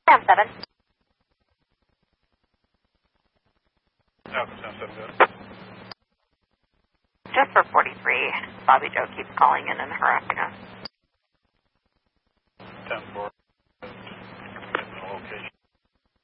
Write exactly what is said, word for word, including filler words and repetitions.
Sam seven. Alpha Sam seven, good. Just for forty-three, Bobby Joe keeps calling in and harassing us. ten four.